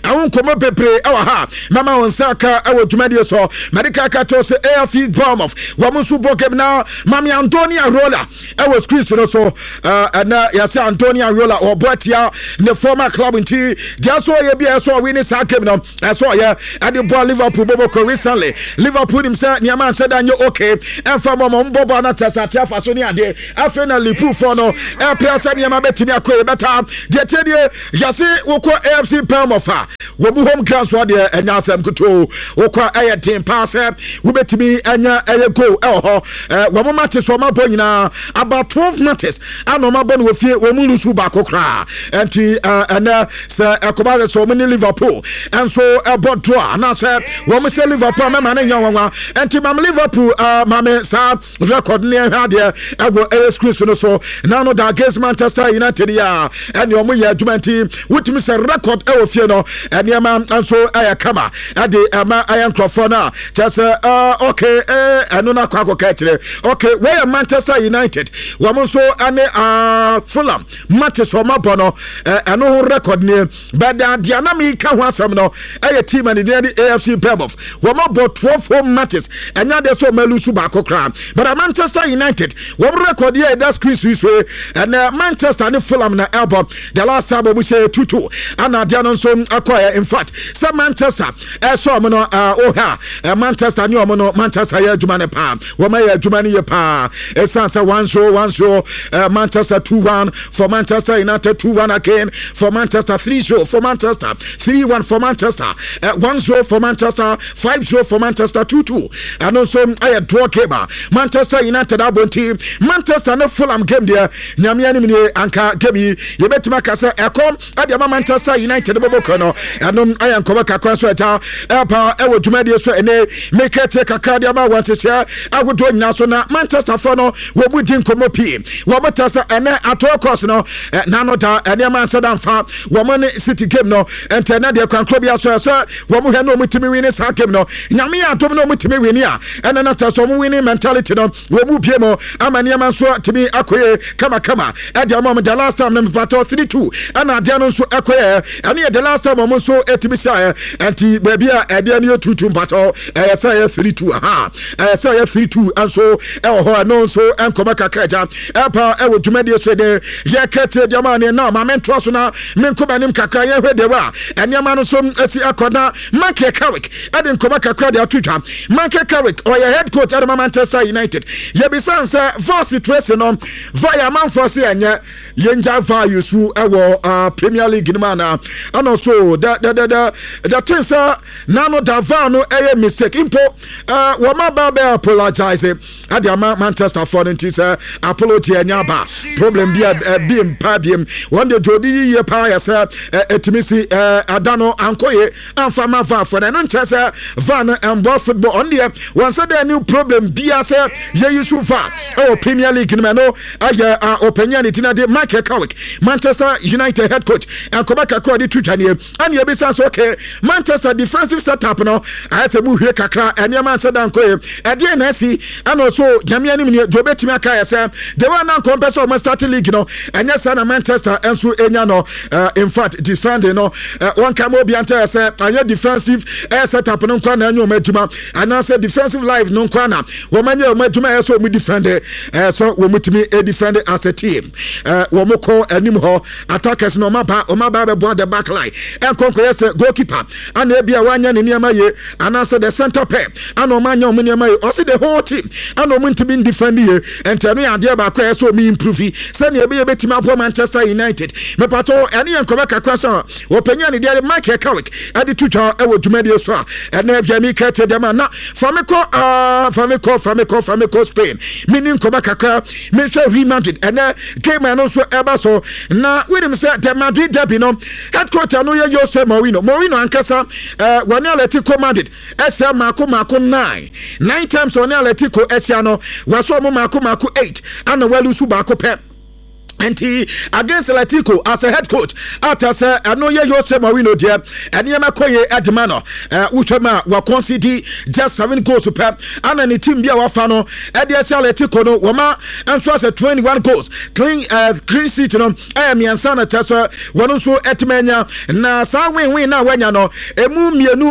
awon komo bebre ewa ha mama onsaka ewo dwumade so medical kato se AFC Bournemouth wo so bokem na mami Antonio Rola ewo screen so na yase Antonio Rola obotia the former club nti dia so ye bia so we ni sakem no so ye ade ball Liverpool bobo recently Liverpool himself niama said anyo okay emfa mo mbobo na tasate afaso ni ade afena Liverpool for no e presa niama betimi akoye beta de tedie yase woko AFC Bournemouth wo mu home ground so de anyasem kuto woko aye team pass wo betimi anya aye goal ho wo mo match so ma bo nyina about 12 matches ano ma bo no fie wo mu lusu ba kokra enti ana se ekoba so many Liverpool and so about draw na say wo mo say Liverpool ma na nyanwa enti mam Liverpool mame sa record ne ha de ego screen so now no that against Manchester United ya and your moya adwumanti wutimi say record e ofie no eniema and so kama ade ama ayan crofo na just okay eno na kwa ka kire okay where Manchester United wo mo so ane Fulham match so mabono eno record ne but dia na me ka ho asem no team and the AFC Bournemouth wo mo bought 12 home matches enya de so malusu ba kokra but Manchester United wo record here that's Chris Wiswe and Manchester and Fulham na elbow the last time we say 2-2 and dia no so acquire in fact some Manchester so mo no Manchester ni no Manchester ya adwuma ne pa wo ma ya adwuma ne ye pa esansa 1-0 Manchester 2-1 for Manchester United 2-1 again for Manchester 3-0 for Manchester 3-1 for Manchester 1-0 for Manchester 5-0 for Manchester 2-2 and also I draw keba Manchester United abonti Manchester no Fulham game there nyamia ni anka game ye betima kasa ekom ade Manchester United bobo no anom ayan koba kakwa so eta epa ewo dwumade so ene make take kakra de ma wanchese agodo nyina so na Manchester for no wo budi nkomo pie wo motasa ene ato course no na no da ene man sadan fa wo mo ne City game no ente na de kwankro bia so wo mo hwe no mutimi win sa game no nyame atom no mutimi win a ene na ta so mo win mentality no wo mu pie mo amane man so timi akoye kama ade mo the last time na pato 3-2 ana ade no so akoye ene the last time mo so etimi sha anti bia ade no 2-2 pato say 3-2 say 3-2 and so ho no so enkoma kakraja epa ewo dwumade so de ye kete de ma ne na ma mentro so na menkoba nim kakra ye hwe de wa ene ma no so asi akoda Michael Carrick ade nkoma kakra de atwitwa Michael Carrick or your head coach at Manchester United ye be sense for situation on via man for say anya yenja value su ewo Premier League ni mana and also the things nano da va no mistake impo wo ma ba be apologize at the Manchester for the apology anya ba problem bia bim pa bim one the jodi ye pa ya say etimisi adano ankoye amfama va for no chese van and football on there one say the new problem bia say ye yusu va Premier League ni no opinion it na de Michael Carrick Manchester United head coach and come back according to Twitter and ye be sense okay Manchester defensive setup no I say mu hwe kakra ene man say dan koye e de na si and also jamia ni me jobetimi aka ya say the one now compare so starting league no enya say na Manchester enso enya no in fact defending no one come obi anta say anya defensive setup no kwa na anya o maduma and say defensive life no kwa na wo manya o maduma so mu defend so wo mutimi defend as a team wo moko anim ho attackers no maba be board the back line and konko yes goalkeeper and e bia wanya ne niam ye and say the center pair and o manya o niam ye o say the whole team and o mutimi defend ye and tell me ade ba kwa so me improve say ne be betimi apo Manchester United me pato ene enkoba kakwa so openya ne dia Michael Carrick ade tutwa e wo dwumade so and e bia mi kete dem na famiko Spain meaning enkoba kakwa me hwe Real Madrid and game no so eba so na we dem say the Madrid derby no head coach no ye Jose Mourinho ankasa woni Atletico Madrid esa mako 9 times woni Atletico esa no waso mo mako 8 ana walu su ba ko pe and he against Atletico as a head coach after say no ye Jose Mourinho dear and Yamakoye Edmano Uchama wa concede just 7 goals per and any team bia wafano Edia Atletico no wama and so as 21 goals clean sheet no miansana chasa wanu so etmenya na sa win na wanya no emu mienu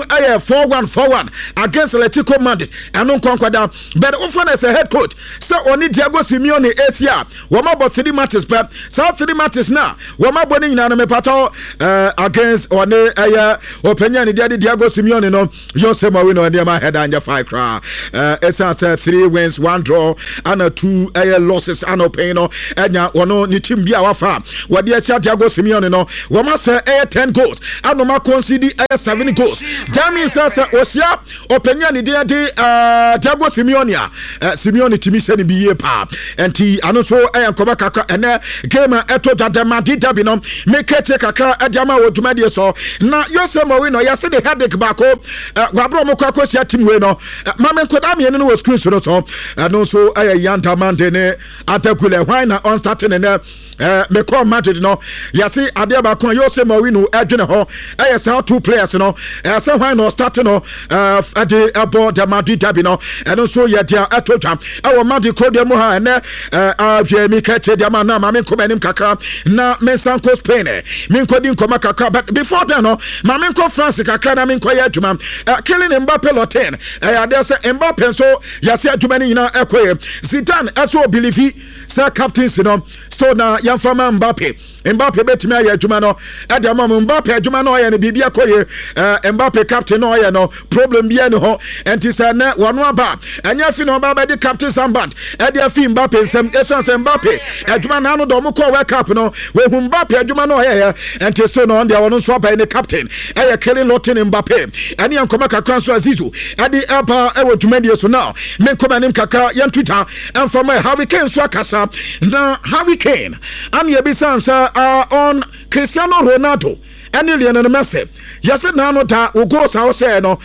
4-1 against Atletico Madrid and no conquer but often as a head coach so oni Diego Simeone Asia wama about 3 matches South 3 matches now. Wama boni na me pato against one opinion the Diego Simeone no Jose Mourinho and my head and 5 cra. It's 3 wins, 1 draw and 2 losses and opino and one ni team bia wafa. What the Diego Simeone no wama say 10 goals and no ma concede 7 goals. Jamie says Osia opinion the Diego Simeone Simeone timi se ni biye pa and he anoso Kobaka and game eto dadama dida binom make check kakra adama odumade so na Jose Mourinho ya se the headache back wabro mo kwa kosia team we no mama nkoda me no screen so no so yanta mande ne atakule why na on starting ne me call Madrid no ya se ade ba kon Jose Mourinho adwene ho say 2 players no say why no start no ade about the Madrid derby no and so ya dia eto twam Madrid code mu ha ne me catch dia man na mama nkomanim kakra na mensanko Spain me nkodi nkoma kakra but before that no mama nko France kakra na me nkoya adwuma killing Mbappe Loten ade say Mbappe so ya se adwuma ni nyina ekoye Zidane eso believe say captains no so na yamfama Mbappe betimi aye adwuma no ade mama Mbappe adwuma no ye ne bibia koye Mbappe captain no ye no problem bia ne ho enti say na wano aba anya fi no ba di captain samband ade afi Mbappe sem essence Mbappe adwuma na no do mo ko World Cup no we hu Mbappe adwuma no ye enti so no ndia wono so aba ne captain killing Lotin Mbappe ani yankoma kakra so Azizu ade apa dwumadi so now me nkoma nim kakra yan Twitter and from Harry Kane so akasa na Harry Kane am ye bisansa on Cristiano Ronaldo and Lionel Messi. Yes, now no ta goals I say no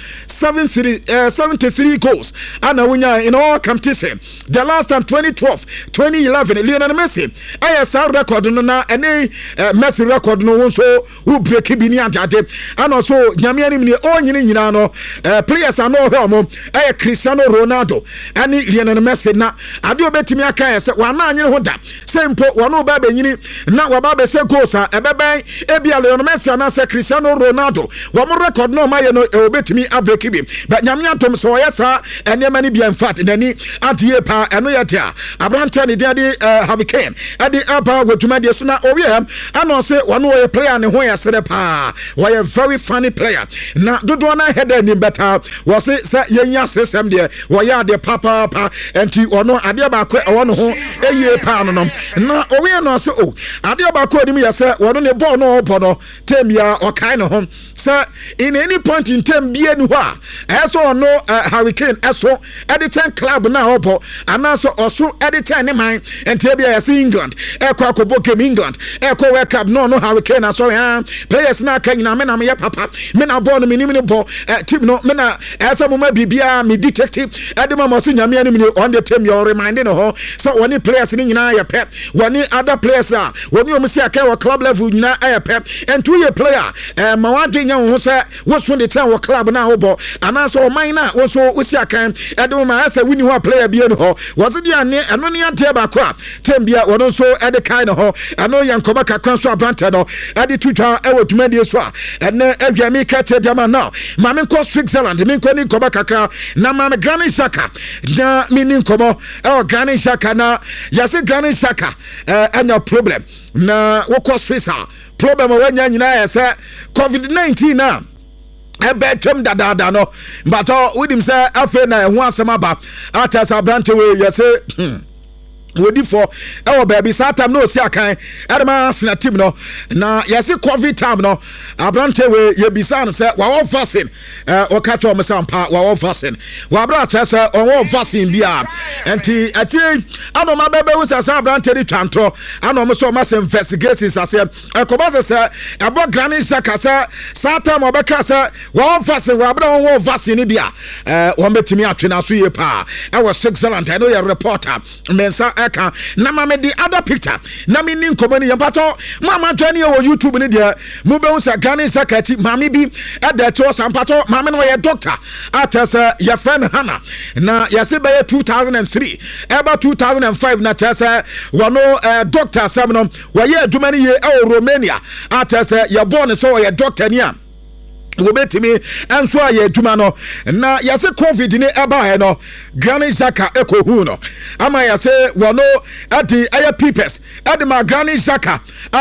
73 goals and a in all competition. The last time 2012, 2011, Lionel Messi. I saw record no na any Messi record no so who break bini ante and also nyame ni o nyina no players are no helmo Cristiano Ronaldo and Lionel Messi na ade obetimi aka say wa na anyene ho da sempo wa no ba benyini na wa ba be say goals a ebeben ebia Lionel Messi na say Cristiano Ronaldo wa mo record no ma ye no obetimi abreak bi but nyame atom so yesa ene mani bia in fact nani adie pa eno ye dia abrante ne dia de Harry Kane ade apa wodumade so na owie ano say one way player ne ho yesere pa why a very funny player na dodo na header ni better was say yenya sesem de why ya de papa enti ono ade ba ko ono ho eye pa no na owie no say o ade ba ko dim yese wono ne ball no opo no temia o kai no ho say in any point in time bia ni ho a eso no Harry Kane eso editing club na opo anaso oso editing ne man enti bia yese England ekwa akobokem England ekwa World Cup no Harry Kane so players na kan na me na me papa me na ball no me ni ball team no me na eso mo ma bibia me detective edema mo so nyame ani on the team you reminding ho so one players ni nyina ya pep one other players one o msi aka wa club level nyina ya pep and 2 year player ma wadenya ho se wo so the team wa club na ho bo anaso o man na wo so usi aka edema ma asa wini ho player bia no ho was it ane eno ne ante ba kwa team bia wono so ede kind ho ano yankoba kakran so abrante no ade tutwa wodumadi so ene adwa mi ka te dama now ma me ko Switzerland me ko ni koba kakra na ma me Granit Xhaka na me ni komo Granit Xhaka na yase Granit Xhaka any problem na wo ko Switzerland problem wanya nyina yase COVID-19 na betem dada no but with him say afa na ho asema ba atasa abrante we yase wodi for baby satam no si akan edema sna team no na yesi COVID time no abrante we ye bisa no say wa vaccine o catch o mesampa wa vaccine wa bra say o vaccine bia enti ati anoma bebe we say abrante di twantro anoma so mass investigations say ekoba say abo Granit Xhaka say satam obeka say wa vaccine wa bra o vaccine bia wo metimi atwe na so ye pa e was Switzerland I know your reporter mensa eka na mame the other picture na me nin komani yampato mama twani o YouTube ni dia mu be unsa Granit Xhaka ti mame bi e de to sampato mame no ye doctor atasa ya friend Hana na ya se be 2003 eba 2005 na tasa wono doctor sam no wa ye adwuma ni ye e Romania atasa ya born so ye doctor ni a wobetimi enso aye adwuma no na yase covid ni eba he no Granit Xhaka ekohu no ama yase wono adi aye pipes adi ma Granit Xhaka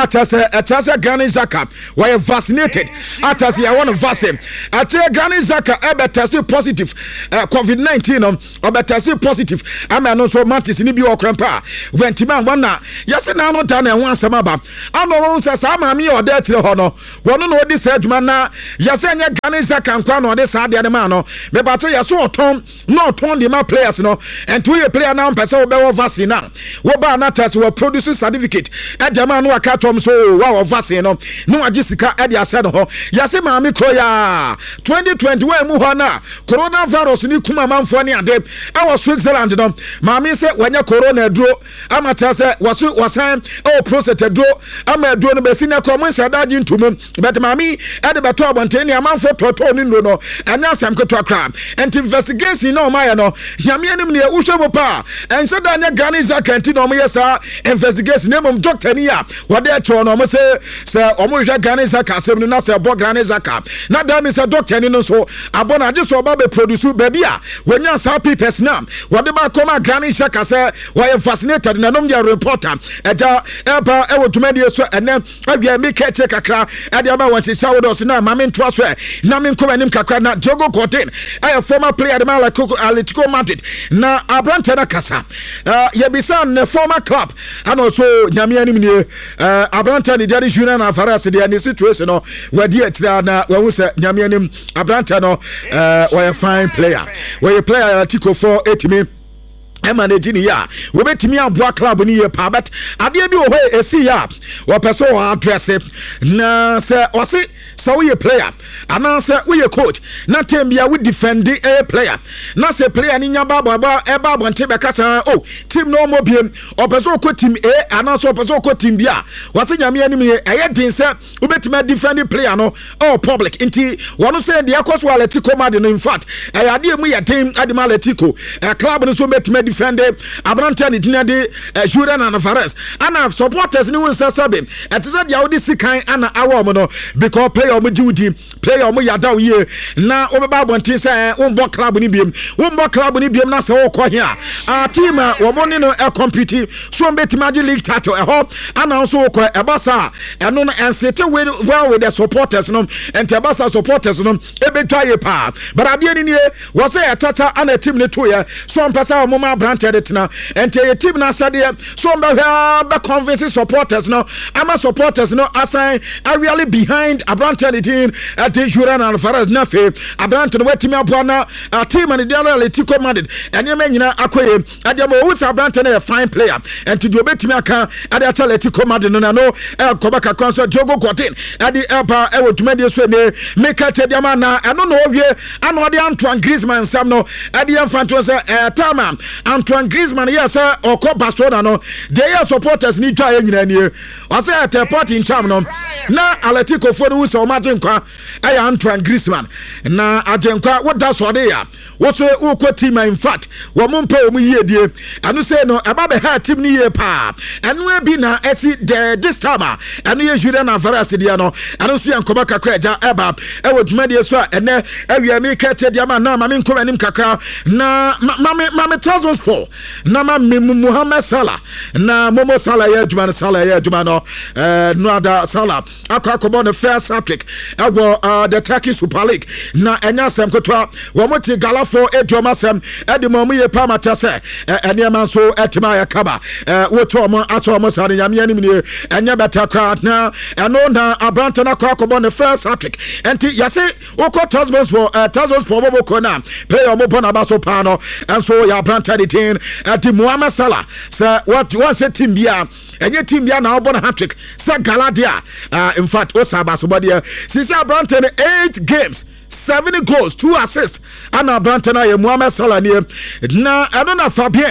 atase Granit Xhaka were vaccinated atase ya one vaccine ate Granit Xhaka ebe test positive covid-19 no obe test positive ama no so mantis ni bi okrempa wentima wana yase na no da na ho asema ba ano won se sa ma mi oda tire ho no wono no odi sa adwuma na yase anya Granit Xhaka nkwa no de sa de ma no me bato yase oton no oton de ma players no and to a player now person be vaccine now wo ba na test we produce certificate e de ma no aka tom so wa vaccine no no agisika e de ase no ho yase ma mi kro ya 2021 mu ho na coronavirus ni kuma manfo ni ade e wo Switzerland no ma mi se wanya corona duro ama tase wasan o process duro ama duro no be sine ko mo nsa daji ntumu but ma mi e de beto abonten ni amanfo toto ni no anya sam keto akra and investigation no ma ya no yame anim ne uhwe pa enso da ne Granit Xhaka nti no mo yesa investigation ne mom doctor ni ya wode e cho no mo se omo hwe Granit Xhaka asem no na se bo Granit Xhaka na da mi se doctor ni no so abona age so ba be produce baby a wanya sa papers na wode ba koma Granit Xhaka se why fascinated na nom ya reporter eja eba e wotumadi so ene abia mi ka che kakra e de ba wan che shawo so na ma me ntwa so na me nkoma nim kakra na Diogo Cotin a former player de Atletico Madrid na Abrante na kasa yebisa ne former club and also nyame anim ne Abrante de Daddy Junior na Faras de any situation no wadi atira na we hu se nyame anim Abrante no we a fine player we a player Atletico for 8 me manage ni ya we betimi aboa club ni ye pa but ade bi o ho esi ya wo person o address na se o se we player ana se we coach na tembia we defend a player na se player ni nya baba e ba bonte be kasa oh team no mo biem o person ko team A ana so person ko team B a wo se nyame anim ye eye din se we betimi defend player no oh public nti wono se de akoso Atletico Madrid no in fact ade mu ye team ade ma Atletico club no so betimi defend Abrante ni dinade Julian Alvarez ana supporters ni won sasabe etisa dia odi sikan ana awo no because player omo jiwudi player omo yadaw ye na obeba bontin say won bo club ni biem na say wo kɔ hia team wo ni no compete so betimage league title ho ana so wo kɔ ebasa eno no ensete well with the supporters no and ebasa supporters no ebetwa ye pa but ade ni wo say etata ana team ne to ye so mpasa omo ma Abrante na and your team na sadia so be convince supporters no ama supporters no assign are really behind Abrante the team at the Julian Alvarez na fe Abrante no wetimi abona team and the Atletico Madrid and you menyina akoye ademo who Abrante na a fine player and to do betimi aka at the Atletico Madrid no Kobaka Conso Diogo Cotin at the Elba e wotumadi so make a tediama na eno no wie ano de Antoine Griezmann sam no at the Infanto Tama Antoine Griezmann yes or Barcelona no they supporters need to nyina nie o say at party in charm no na Atletico for who so magenkwa ay Antoine Griezmann na agenkwa what that's what they are what so who team in fact wo mumpa wo yie die anu say no eba be ha team ni ye pa anu e bi na esi this time anu ye Julian Alvarez dia no anu so yankoba kakra ja eba e wo dwumade so ene awia mi ka che dia ma na ma me nkoma nim kakra na ma thousands for na ma Mohamed Salah na Momo Salah ya dwuma Salah ya dwuma no no ada Salah akwa the first hat-trick the Turkey Super League na enya sem kotwa wo moti galafo edwoma sem edimo ye pa mata se eniema so etima ya kaba woto mo ato mo sane nyame anim ne enya beta crowd na eno na Abrante na akwa the first hat-trick enti yase woko thousands for bobo kona play o mo bona baso pa no enso ya Abrante the team ati Mohamed Salah say what say team bia enye team bia na obona hat-trick say Galadia in fact Osaba somebody since Abrante 8 games 7 goals 2 assists and Abrante na Mohamed Salah na eno na Fabien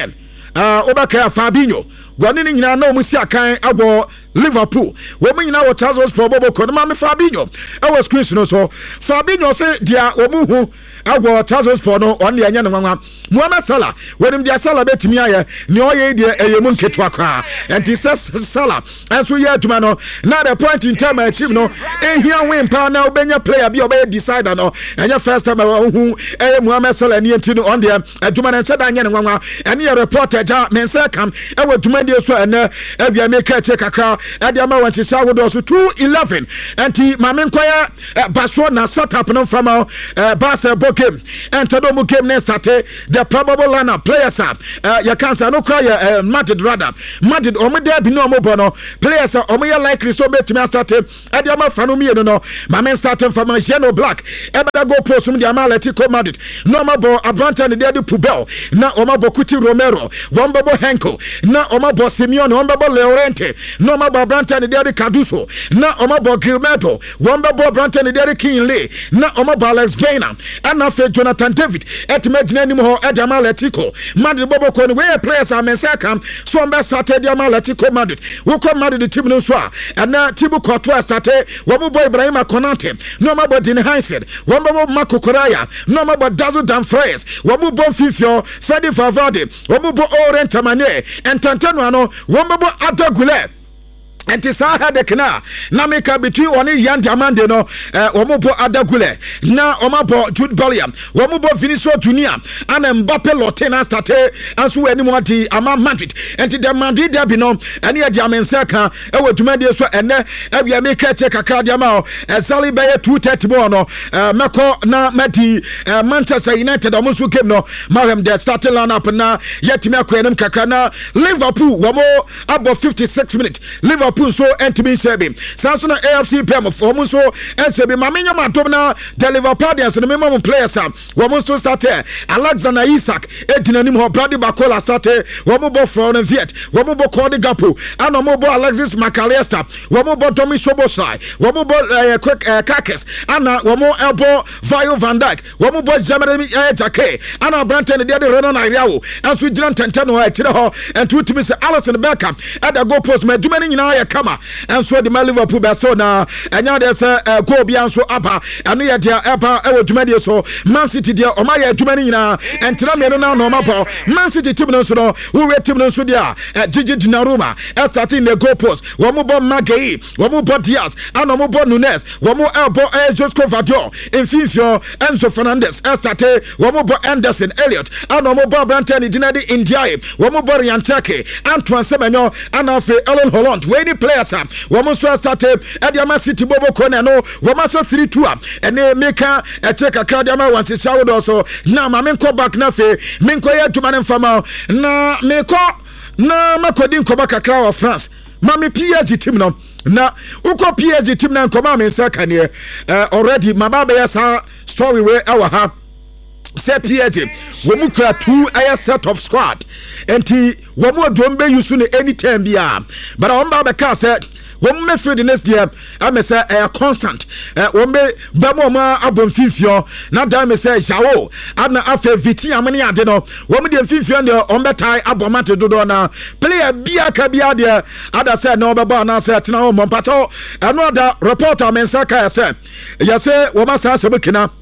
Obaka Fabinho wɔne ne nyinaa na ɔmo si akan abɔ Liverpool wɔmo nyinaa wɔ Charles Sport bobo kɔ no ma me Fabinho ɛwɔ screens no so Fabinho se dia wɔmo hu abɔ Charles Sport no ɔne anya ne nwanwa Mohamed Salah wɔnim dia Salah betimi ayɛ ne ɔyɛ die ɛyɛ mu nketwa kwa enti Salah enso yɛ adwuma no na the point in time team no ehia win pa na obenya player bi obɛyɛ decider no ɛnyɛ first time hu ɛyɛ Mohamed Salah ne enti no on there adwuma na nsa anya ne nwanwa ɛne yɛ reporter ja mensa kam ɛwɔ adwuma die so ɛnɛ ɛbia meka che kakra ɛde ama wɔn kyesa wodo so 2-11 enti maame nkɔyɛ Barcelona setup no fama basketball game enter do mu game ne start the probable lineup players ya cancer no cry Madrid rather Madrid omo there bi no omo bono players omo ya likely so betimi start ɛde ama fano mi no maame start from Marciano Black ɛbɛda go post mu de ama Atletico Madrid no omo bo Abranta ne de Pubel na omo bo Cuti Romero Wombo Henko na omo bo Simeone omo bo Llorente no omo bo Abranta ne de Cardoso na omo bo Gilberto Wombo bo Abranta ne de Kinley na omo bo Alex Baina ana fe Jonathan David etmagina nim ho Edama Atletico Madrid bobo ko ne we players are mensaka so on be started Edama Atletico Madrid we come Madrid team no so and na team Courtois started wo boy Ibrahim Konate no ma bo Dean Heinsen wo bo Marco Correa no ma bo Dazo Dumfries wo bo Fifio Freddy Valverde wo bo Orent Tamane and Tantano no wo bo Adagule enti sa ha de kana na meka between oni Yan Diamande no omobo Adagule na omobo Jude Bellingham omobo Vinicius Junior ana Mbappe Lotina start anso ani mo adi ama Madrid enti de Madrid derby no ene adi amensa ka ewo dwumade so ene ebia meka che kakra de ama Sally Baye 230 mo no meko na madi Manchester United omoso game no mahem de starting lineup na yetime akwanem kakra na Liverpool womo abo 56 minutes Liverpool so entimi sebi sanso na AFC PM for so ensebi mamenya matom na deliver parties no memo players wo so start Alexander Isak edinanim ho Brady Bakola start wo mo bo from Viet wo mo bo Cody Gakpo and mo bo Alexis McAllister wo mo bo Tommy Szoboszlai wo mo bo quick Kakes and wo mo elbow Vio Van Dijk wo mo bo Jeremy Jake and Branton de Renan Ariao and so Jiran Tentano e tire ho and two to Mr. Alisson Becker at the goal post me dumani nyina kama and so the Liverpool be so na enya de say goal bi anso apa eno ye dia apa e wo dwumade so Man City dia o ma ye dwumani nyina entra me no na no ma pa Man City team no so no wo we team no so dia Gigi Donnarumma starting the goal post wo mo bo Maguire wo mo bo Diaz and mo bo Nunes wo mo elbow Josko Vadio Infinfio Enzo Fernandez started wo mo bo Anderson Elliot and mo bo Branton Dinadi Ndiaye wo mo bo Rianchake Antoine Semenyo and afi Ellen Holland we players woman so started at the Man City bobo corner no woman so 3-2 and they make a check a card want to show also now my men call back na fe men ko to man fama na me ko na makodin ko baka kra of France mami PSG team no na uko PSG team na ko ma men saka ne already mababa ya sa story we our ha say PSG womu kra 2 aya set of squad enti womu dombe yusu ne anytime bia but on ba ka say womu me field next year am say constant womu ba mo ma abonfifio na da me say jawo ana afa viti amene ade no womu de fifio ne on betai abomate dodo na player bia ka bia de ada say no beba na say tena o mompato another reporter mensaka say ya say woma sa sebekina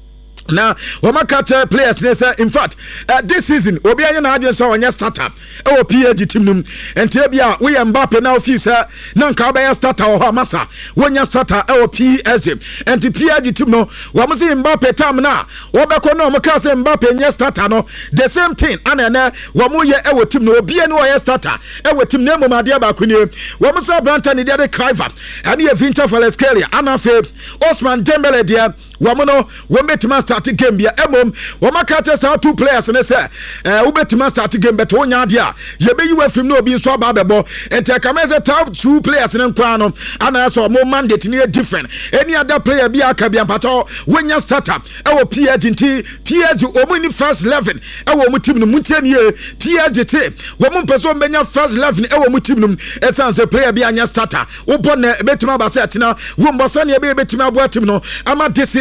now, Wamakata players, they say, in fact, this season, Obi Ayana Adrian on your startup, our PSG team, and Tebia, we Mbappe now, Fisa, Nankabaya starter or Hamasa, when you starter, our PSG, and the PSG team, no, Wamasi Mbappe Tamna, Wabakono, Makasa Mbappe, and your starter, no, the same thing, and Wamuya, our team, no, BNO, starter, our team, Nemo Madia Bakuni, Wamasa Branton, the other Kriver, and the Vinta for Lescalia, Anafe, Osman Dembele, dear, Wamono, Wometima start game bia emom Wamakata sa 2 players ne say Wometima start game but onya dia ye be you afim no obi nso aba bebo enti akameze top 2 players ne nkwa no ana so mo mandate ne different any other player bia aka bia pato wonya startup ewo PSG nti PSG omuni first 11 ewo mu team no muntie ne PSG te wo mu peso benya first 11 ewo mu team no essence player bia anya starter wo bon betima ba say atina wo mbosa ne be betima abo team no ama this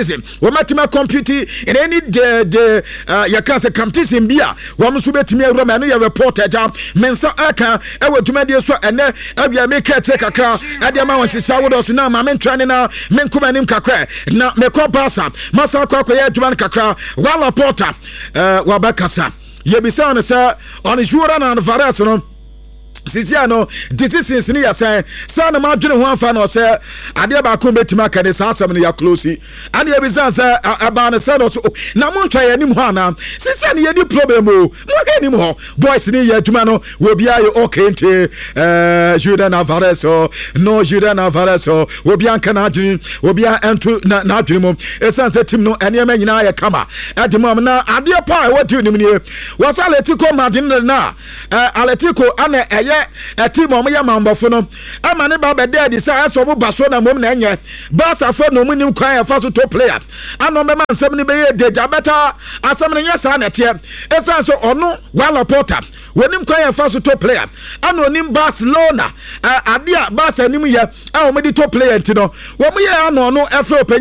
season womatima compute in any the ya can say competition bia wamso betimi awura no ya report eja mensa aka ewe dwumade so ene abia make take kakra ade ma won chisa wo do so na ma mentwa ne na menkoma nim kakra na mekọ basa masa kwa ya dwuman kakra wala porter wabakasa yebisa on sa on jura na Alvarez no sisia no decisions ni ya say na ma dwene ho afa no say ade ba ko betima ka ne sa asem no ya close ade yebisa say aba ne say no so na mo ntwa ya nim ho ana sisia ne yedi problem o mo he nim ho boys ni ya dwuma no we bia ye okay nte Julian Alvarez no Julian Alvarez we bia nka na adwene we bia entu na adwene mo esan say team no ene ma nyina ya kama adwuma na ade pa what do nim ni was Atletico Madrid na Atletico ana a team of Yamambofo no ama ne ba bede di say so bo baso na mom na enye Barca for no munim kwan afaso top player ano be man sem ne be ye deja beta asem ne yesa na tie esan so ono Wala Porter wonim kwan afaso top player ano nim Barcelona adia Barca nim ye a o me di top player ntino wo mo ye ano no efe